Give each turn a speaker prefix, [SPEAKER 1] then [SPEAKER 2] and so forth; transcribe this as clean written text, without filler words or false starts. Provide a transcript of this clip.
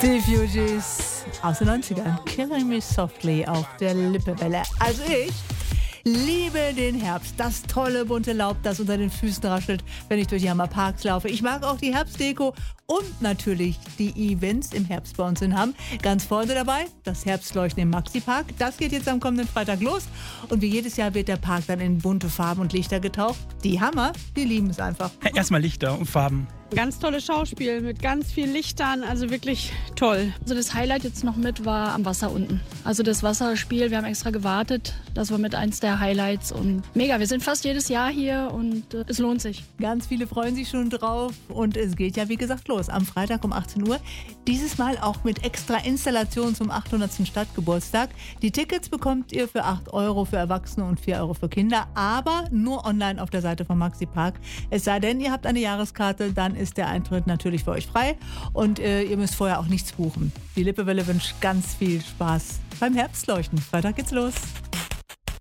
[SPEAKER 1] Die Fugees aus den 90ern. Killing Me Softly auf der Lippewelle. Also ich liebe den Herbst. Das tolle bunte Laub, das unter den Füßen raschelt, wenn ich durch die Hammerparks laufe. Ich mag auch die Herbstdeko und natürlich die Events im Herbst bei uns in Hamm. Ganz vorne dabei das Herbstleuchten im Maxi-Park. Das geht jetzt am kommenden Freitag los. Und wie jedes Jahr wird der Park dann in bunte Farben und Lichter getaucht. Die Hammer, die lieben es einfach.
[SPEAKER 2] Erstmal Lichter und Farben.
[SPEAKER 3] Ganz tolles Schauspiel mit ganz vielen Lichtern, also wirklich toll.
[SPEAKER 4] Also das Highlight jetzt noch mit war am Wasser unten. Also das Wasserspiel, wir haben extra gewartet. Das war mit eins der Highlights und mega. Wir sind fast jedes Jahr hier und es lohnt sich.
[SPEAKER 1] Ganz viele freuen sich schon drauf und es geht ja wie gesagt los am Freitag um 18 Uhr. Dieses Mal auch mit extra Installation zum 800. Stadtgeburtstag. Die Tickets bekommt ihr für 8 € für Erwachsene und 4 € für Kinder, aber nur online auf der Seite von Maxi Park. Es sei denn, ihr habt eine Jahreskarte, dann ist der Eintritt natürlich für euch frei und ihr müsst vorher auch nichts buchen. Die Lippewelle wünscht ganz viel Spaß beim Herbstleuchten. Freitag geht's los.